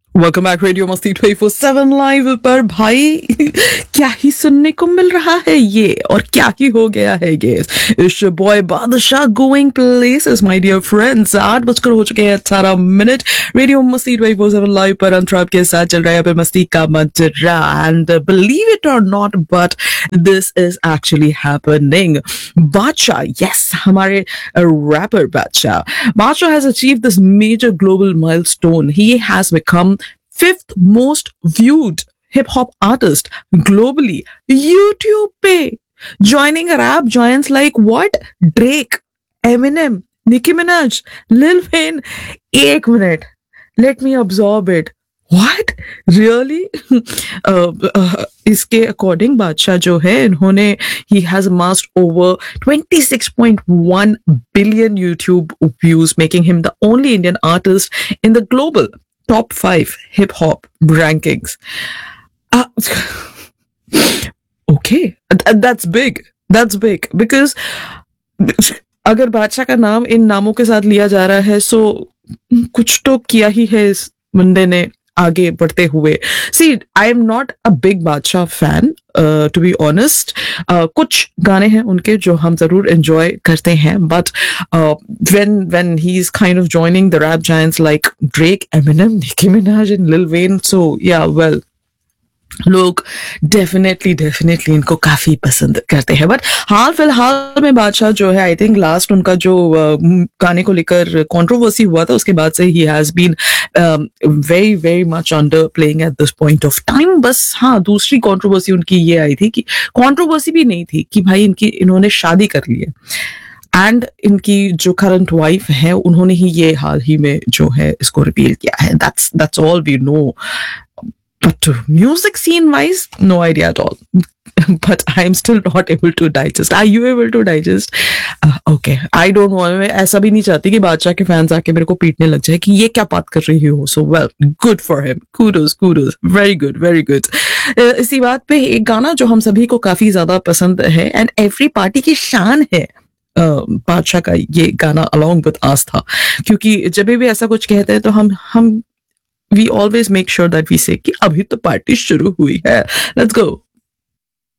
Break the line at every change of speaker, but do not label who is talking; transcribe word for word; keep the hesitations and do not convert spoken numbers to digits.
Welcome back radio मस्ती twenty four seven live पर भाई क्या ही सुनने को मिल रहा है ये और क्या ही हो गया है ये इस बॉय बादशाह going places my dear friends. आठ बजकर हो चुके हैं अठारह मिनट। रेडियो मस्ती ट्वेंटी फोर सेवन लाइव पर अंतराब के साथ चल रहा है पर मस्ती का मजरा एंड बिलीव इट और not but this is actually happening. बादशाह, यस, हमारे रैपर बादशाह बादशाह has achieved this major global milestone. He has become fifth most viewed hip hop artist globally. YouTube पे joining rap giants like what? Drake, Eminem, Nicki Minaj, Lil Wayne. एक minute, let me absorb it. What? Really? uh, uh, इसके according बादशाह जो है इन्होंने he has amassed over twenty-six point one billion YouTube views, making him the only Indian artist in the global top five hip hop rankings. Uh, okay, Th- that's big. That's big because अगर बादशाह का नाम इन नामों के साथ लिया जा रहा है सो कुछ तो किया ही है इस बंदे ने आगे बढ़ते हुए। सी, I am not a big बादशाह फैन टू बी ऑनेस्ट। कुछ गाने हैं उनके जो हम जरूर एंजॉय करते हैं but when when he is kind of joining the rap giants like Drake, Eminem, Nikki Minaj and Lil Wayne, सो या वेल लोग डेफिनेटली डेफिनेटली इनको काफी पसंद करते हैं। बट हाल फिलहाल में बादशाह जो है आई थिंक लास्ट उनका जो uh, गाने को लेकर कंट्रोवर्सी हुआ था उसके बाद से he has been very very much under playing at this point of time. बस हाँ, दूसरी कंट्रोवर्सी उनकी ये आई थी कि कंट्रोवर्सी भी नहीं थी कि भाई इनकी इन्होंने शादी कर ली है एंड इनकी जो करंट वाइफ है उन्होंने ही ये हाल ही में जो है इसको रिवील किया है। That's that's all we know. But uh, music scene wise, no idea at all. But I'm still not able to digest. Are you able to digest? Uh, okay, I don't want. मैं ऐसा भी नहीं चाहती कि बादशाह के fans आके मेरे को पीटने लग जाए कि ये क्या बात कर रही हो। So well, good for him. Kudos, kudos. Very good, very good. Uh, इसी बात पे एक गाना जो हम सभी को काफी ज्यादा पसंद है and every पार्टी की शान है बादशाह का ये गाना along with आस्था, क्योंकि जब भी ऐसा कुछ कहते हैं तो हम हम we always make sure that we say कि अभी तो पार्टी शुरू हुई है। Let's go.